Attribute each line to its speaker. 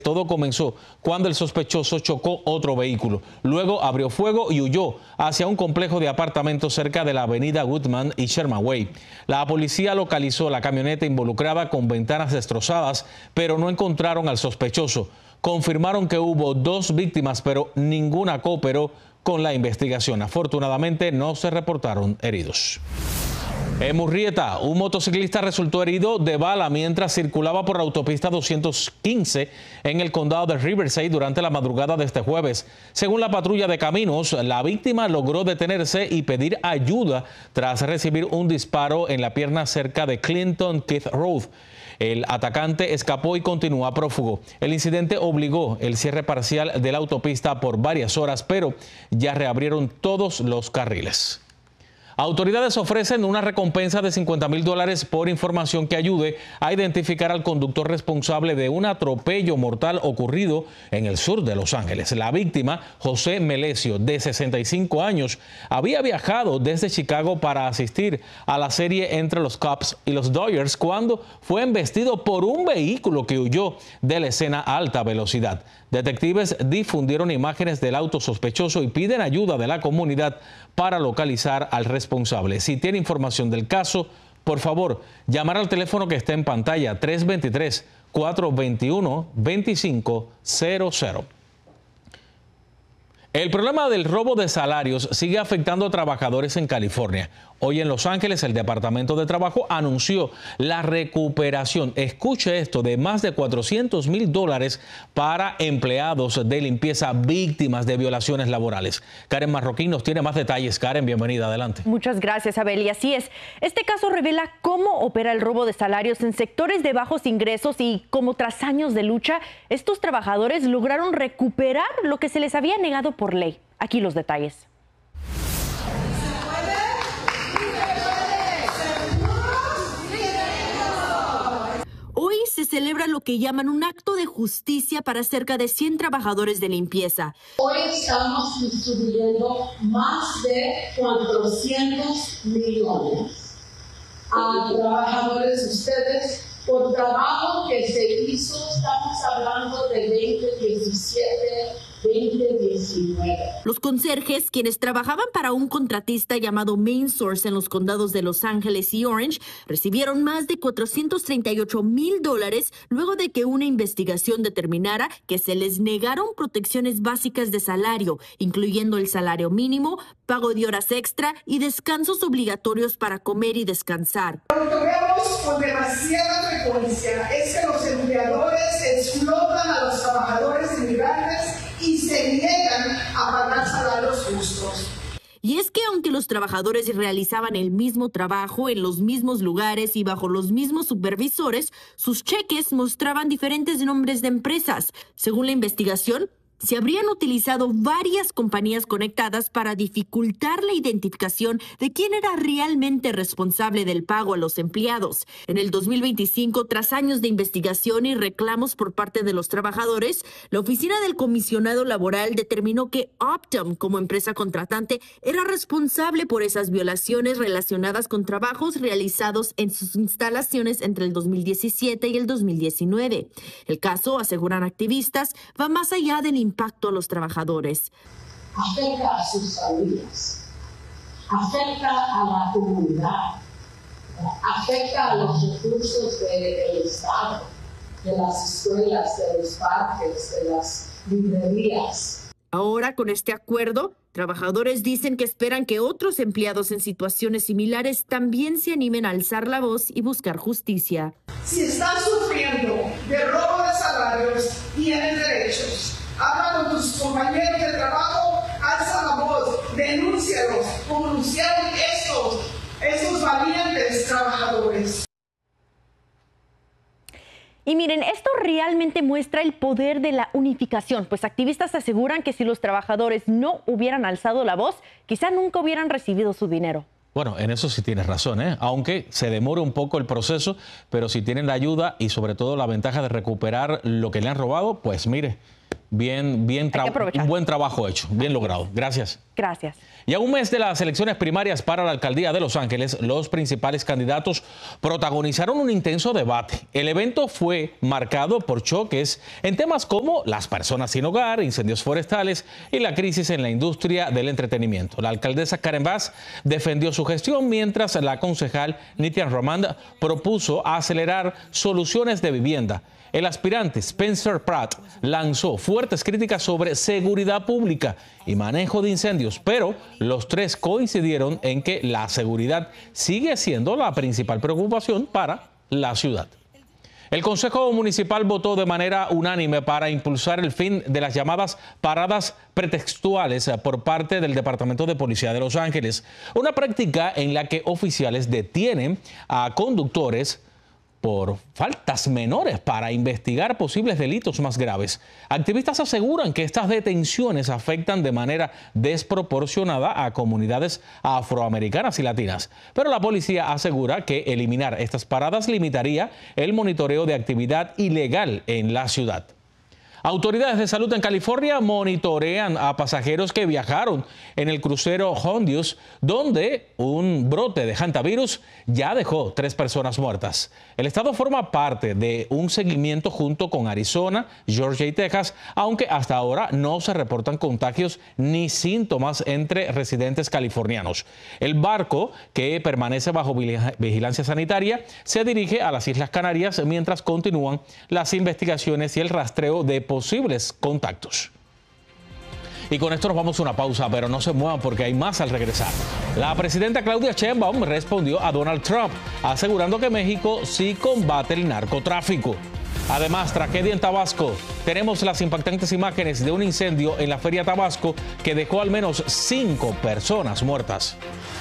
Speaker 1: Todo comenzó cuando el sospechoso chocó otro vehículo. Luego abrió fuego y huyó hacia un complejo de apartamentos cerca de la avenida Woodman y Sherman Way. La policía localizó la camioneta involucrada con ventanas destrozadas, pero no encontraron al sospechoso. Confirmaron que hubo 2 víctimas, pero ninguna cooperó con la investigación. Afortunadamente no se reportaron heridos. En Murrieta, un motociclista resultó herido de bala mientras circulaba por la autopista 215 en el condado de Riverside durante la madrugada de este jueves. Según la patrulla de caminos, la víctima logró detenerse y pedir ayuda tras recibir un disparo en la pierna cerca de Clinton Keith Road. El atacante escapó y continúa prófugo. El incidente obligó el cierre parcial de la autopista por varias horas, pero ya reabrieron todos los carriles. Autoridades ofrecen una recompensa de $50,000 por información que ayude a identificar al conductor responsable de un atropello mortal ocurrido en el sur de Los Ángeles. La víctima, José Melesio, de 65 años, había viajado desde Chicago para asistir a la serie entre los Cubs y los Dodgers cuando fue embestido por un vehículo que huyó de la escena a alta velocidad. Detectives difundieron imágenes del auto sospechoso y piden ayuda de la comunidad para localizar al responsable. Si tiene información del caso, por favor, llamar al teléfono que está en pantalla, 323-421-2500. El problema del robo de salarios sigue afectando a trabajadores en California. Hoy en Los Ángeles, el Departamento de Trabajo anunció la recuperación, escuche esto, de más de $400,000 para empleados de limpieza víctimas de violaciones laborales. Karen Marroquín nos tiene más detalles. Karen, bienvenida, adelante.
Speaker 2: Muchas gracias, Abel. Y así es. Este caso revela cómo opera el robo de salarios en sectores de bajos ingresos y cómo tras años de lucha, estos trabajadores lograron recuperar lo que se les había negado por ley. Aquí los detalles. Hoy se celebra lo que llaman un acto de justicia para cerca de 100 trabajadores de limpieza.
Speaker 3: Hoy estamos distribuyendo más de 400 millones a trabajadores de ustedes por trabajo que se hizo. Estamos hablando de 2017, 2019.
Speaker 2: Los conserjes, quienes trabajaban para un contratista llamado Main Source en los condados de Los Ángeles y Orange, recibieron más de $438,000 luego de que una investigación determinara que se les negaron protecciones básicas de salario, incluyendo el salario mínimo, pago de horas extra y descansos obligatorios para comer y descansar.
Speaker 3: Lo que vemos con demasiada frecuencia es que los empleadores explotan a los trabajadores inmigrantes y se niegan a pagar salarios justos.
Speaker 2: Y es que aunque los trabajadores realizaban el mismo trabajo en los mismos lugares y bajo los mismos supervisores, sus cheques mostraban diferentes nombres de empresas. Según la investigación, se habrían utilizado varias compañías conectadas para dificultar la identificación de quién era realmente responsable del pago a los empleados. En el 2025, tras años de investigación y reclamos por parte de los trabajadores, la Oficina del Comisionado Laboral determinó que Optum, como empresa contratante, era responsable por esas violaciones relacionadas con trabajos realizados en sus instalaciones entre el 2017 y el 2019. El caso, aseguran activistas, va más allá del impacto a los trabajadores.
Speaker 3: Afecta a sus familias, afecta a la comunidad, afecta a los recursos del Estado, de las escuelas, de los parques, de las librerías.
Speaker 2: Ahora, con este acuerdo, trabajadores dicen que esperan que otros empleados en situaciones similares también se animen a alzar la voz y buscar justicia.
Speaker 3: Si están sufriendo de robo de salarios, tienen derechos. Habla con tus compañeros de trabajo, alza la voz, denúncialos, como anunciaron esos valientes trabajadores.
Speaker 2: Y miren, esto realmente muestra el poder de la unificación, pues activistas aseguran que si los trabajadores no hubieran alzado la voz, quizá nunca hubieran recibido su dinero.
Speaker 1: Bueno, en eso sí tienes razón, aunque se demore un poco el proceso, pero si tienen la ayuda y sobre todo la ventaja de recuperar lo que le han robado, pues mire, un buen trabajo hecho, bien logrado. Gracias.
Speaker 4: Gracias.
Speaker 1: Y a un mes de las elecciones primarias para la alcaldía de Los Ángeles, los principales candidatos protagonizaron un intenso debate. El evento fue marcado por choques en temas como las personas sin hogar, incendios forestales y la crisis en la industria del entretenimiento. La alcaldesa Karen Bass defendió su gestión, mientras la concejal Nitya Raman propuso acelerar soluciones de vivienda. El aspirante Spencer Pratt lanzó fuertes críticas sobre seguridad pública y manejo de incendios, pero los tres coincidieron en que la seguridad sigue siendo la principal preocupación para la ciudad. El Consejo Municipal votó de manera unánime para impulsar el fin de las llamadas paradas pretextuales por parte del Departamento de Policía de Los Ángeles, una práctica en la que oficiales detienen a conductores por faltas menores para investigar posibles delitos más graves. Activistas aseguran que estas detenciones afectan de manera desproporcionada a comunidades afroamericanas y latinas, pero la policía asegura que eliminar estas paradas limitaría el monitoreo de actividad ilegal en la ciudad. Autoridades de salud en California monitorean a pasajeros que viajaron en el crucero Hondius, donde un brote de hantavirus ya dejó 3 personas muertas. El estado forma parte de un seguimiento junto con Arizona, Georgia y Texas, aunque hasta ahora no se reportan contagios ni síntomas entre residentes californianos. El barco, que permanece bajo vigilancia sanitaria, se dirige a las Islas Canarias mientras continúan las investigaciones y el rastreo de posibles contactos. Y con esto nos vamos a una pausa, pero no se muevan porque hay más al regresar. La presidenta Claudia Sheinbaum respondió a Donald Trump, asegurando que México sí combate el narcotráfico. Además, tragedia en Tabasco. Tenemos las impactantes imágenes de un incendio en la Feria Tabasco que dejó al menos 5 personas muertas.